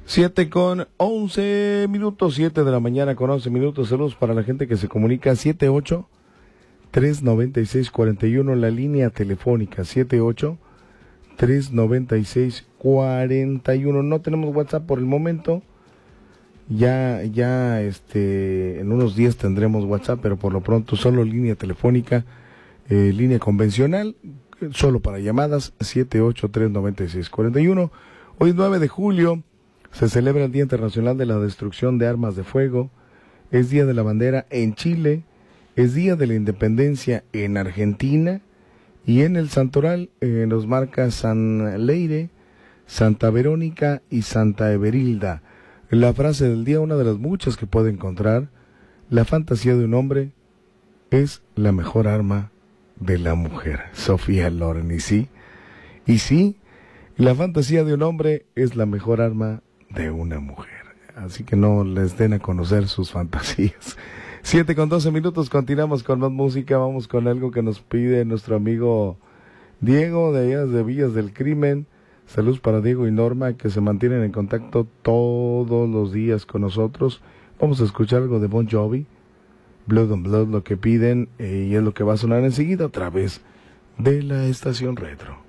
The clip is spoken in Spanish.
7:11, 7 de la mañana con 11 minutos. Saludos para la gente que se comunica. 78-396-41, la línea telefónica. 78-396-41. No tenemos WhatsApp por el momento. Ya, en unos días tendremos WhatsApp, pero por lo pronto solo línea telefónica, línea convencional, solo para llamadas. 78-396-41. Hoy es 9 de julio. Se celebra el Día Internacional de la Destrucción de Armas de Fuego, es Día de la Bandera en Chile, es Día de la Independencia en Argentina, y en el santoral nos marca San Leire, Santa Verónica y Santa Everilda. La frase del día, una de las muchas que puede encontrar: la fantasía de un hombre es la mejor arma de la mujer. Sofía Loren, y sí, la fantasía de un hombre es la mejor arma de una mujer. Así que no les den a conocer sus fantasías. 7:12 minutos, continuamos con más música. Vamos con algo que nos pide nuestro amigo Diego de allá de Villas del Crimen. Saludos para Diego y Norma, que se mantienen en contacto todos los días con nosotros. Vamos a escuchar algo de Bon Jovi, Blood on Blood, lo que piden, y es lo que va a sonar enseguida a través de la estación Retro.